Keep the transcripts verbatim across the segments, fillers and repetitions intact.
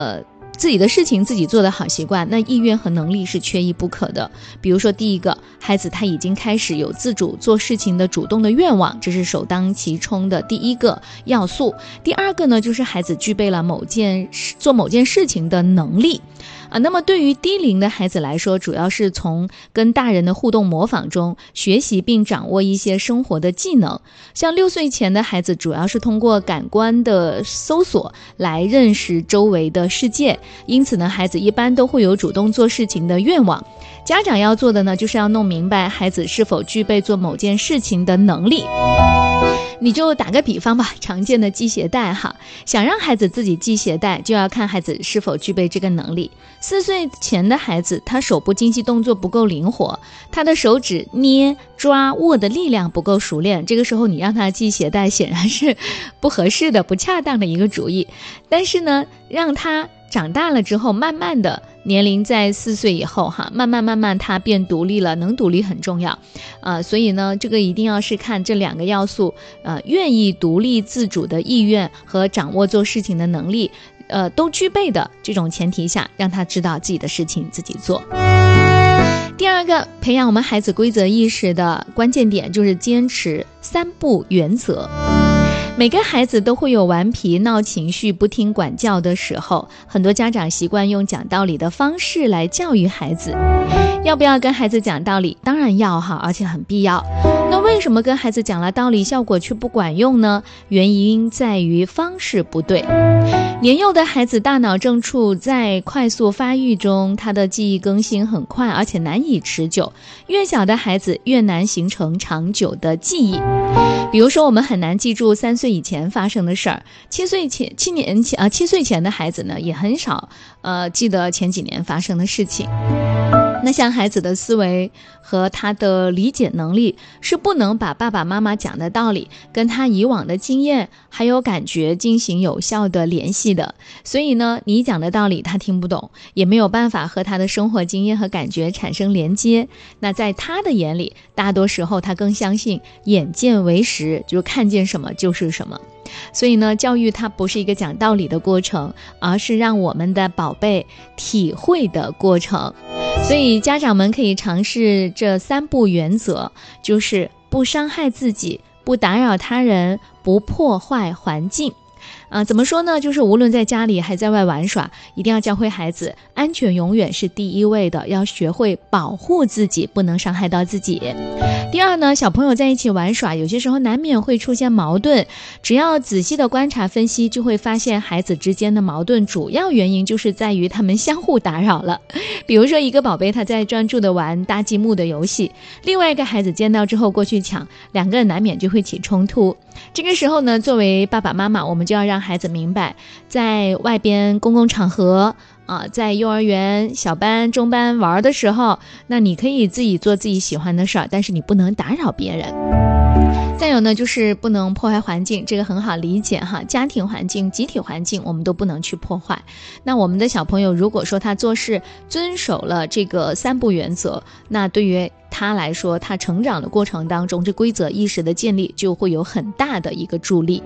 呃自己的事情自己做的好习惯，那意愿和能力是缺一不可的。比如说第一个，孩子他已经开始有自主做事情的主动的愿望，这是首当其冲的第一个要素。第二个呢，就是孩子具备了某件做某件事情的能力啊，那么对于低龄的孩子来说，主要是从跟大人的互动模仿中学习并掌握一些生活的技能。像六岁前的孩子，主要是通过感官的搜索来认识周围的世界，因此呢，孩子一般都会有主动做事情的愿望。家长要做的呢，就是要弄明白孩子是否具备做某件事情的能力。你就打个比方吧，常见的系鞋带哈，想让孩子自己系鞋带，就要看孩子是否具备这个能力。四岁前的孩子，他手部精细动作不够灵活，他的手指捏、抓、握的力量不够熟练，这个时候你让他系鞋带，显然是不合适的、不恰当的一个主意。但是呢，让他长大了之后，慢慢的年龄在四岁以后哈，慢慢慢慢他变独立了，能独立很重要，呃，所以呢，这个一定要是看这两个要素，呃，愿意独立自主的意愿和掌握做事情的能力，呃，都具备的这种前提下，让他知道自己的事情自己做。第二个，培养我们孩子规则意识的关键点就是坚持三不原则。每个孩子都会有顽皮、闹情绪、不听管教的时候，很多家长习惯用讲道理的方式来教育孩子。要不要跟孩子讲道理？当然要哈，而且很必要。那为什么跟孩子讲了道理，效果却不管用呢？原因在于方式不对。年幼的孩子大脑正处在快速发育中，他的记忆更新很快，而且难以持久。越小的孩子越难形成长久的记忆。比如说，我们很难记住三岁以前发生的事儿，七岁前、七年前啊，七岁前的孩子呢，也很少呃记得前几年发生的事情。那像孩子的思维和他的理解能力是不能把爸爸妈妈讲的道理跟他以往的经验还有感觉进行有效的联系的，所以呢，你讲的道理他听不懂，也没有办法和他的生活经验和感觉产生连接。那在他的眼里，大多时候他更相信眼见为实，就是看见什么就是什么。所以呢，教育它不是一个讲道理的过程，而是让我们的宝贝体会的过程。所以家长们可以尝试这三不原则，就是不伤害自己，不打扰他人，不破坏环境。啊，怎么说呢？就是无论在家里还在外玩耍，一定要教会孩子，安全永远是第一位的，要学会保护自己，不能伤害到自己。第二呢，小朋友在一起玩耍，有些时候难免会出现矛盾，只要仔细的观察分析，就会发现孩子之间的矛盾主要原因就是在于他们相互打扰了。比如说一个宝贝他在专注的玩搭积木的游戏，另外一个孩子见到之后过去抢，两个人难免就会起冲突。这个时候呢，作为爸爸妈妈，我们就要让孩子明白，在外边公共场合啊，在幼儿园小班中班玩的时候，那你可以自己做自己喜欢的事儿，但是你不能打扰别人。再有呢，就是不能破坏环境，这个很好理解哈，家庭环境、集体环境我们都不能去破坏。那我们的小朋友如果说他做事遵守了这个三不原则，那对于他来说，他成长的过程当中，这规则意识的建立就会有很大的一个助力。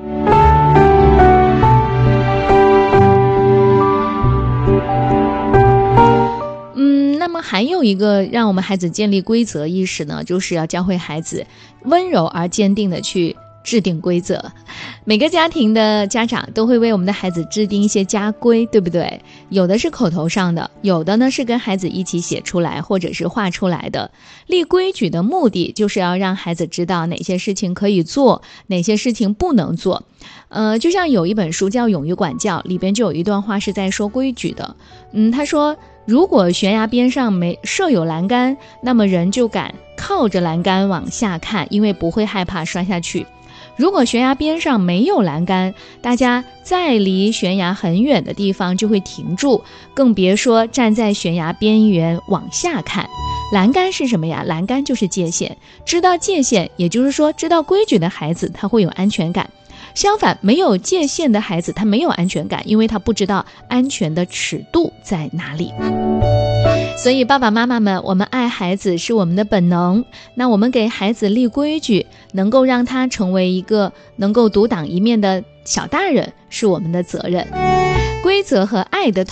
嗯，那么还有一个让我们孩子建立规则意识呢，就是要教会孩子温柔而坚定的去制定规则。每个家庭的家长都会为我们的孩子制定一些家规，对不对？有的是口头上的，有的呢是跟孩子一起写出来或者是画出来的。立规矩的目的就是要让孩子知道哪些事情可以做，哪些事情不能做。呃，就像有一本书叫《勇于管教》，里边就有一段话是在说规矩的。嗯，他说，如果悬崖边上没设有栏杆，那么人就敢靠着栏杆往下看，因为不会害怕摔下去。如果悬崖边上没有栏杆，大家再离悬崖很远的地方就会停住，更别说站在悬崖边缘往下看。栏杆是什么呀？栏杆就是界限。知道界限，也就是说知道规矩的孩子，他会有安全感。相反，没有界限的孩子，他没有安全感，因为他不知道安全的尺度在哪里。所以爸爸妈妈们，我们爱孩子是我们的本能，那我们给孩子立规矩，能够让他成为一个能够独当一面的小大人，是我们的责任。规则和爱的